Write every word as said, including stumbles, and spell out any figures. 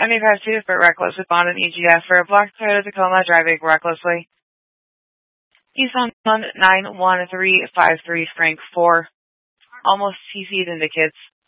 M A five two, but reckless with bond and E G F for a black Toyota Tacoma driving recklessly. He's on nine one three five three Frank four. Almost C C'd into kids.